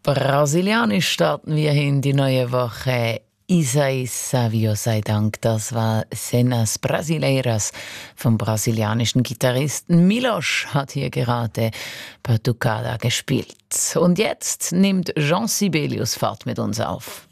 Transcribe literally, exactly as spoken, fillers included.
Brasilianisch starten wir in die neue Woche. Isaí Savio sei Dank, das war Cenas Brasileiras vom brasilianischen Gitarristen Milos, hat hier gerade Batucada gespielt. Und jetzt nimmt Jean Sibelius Fahrt mit uns auf.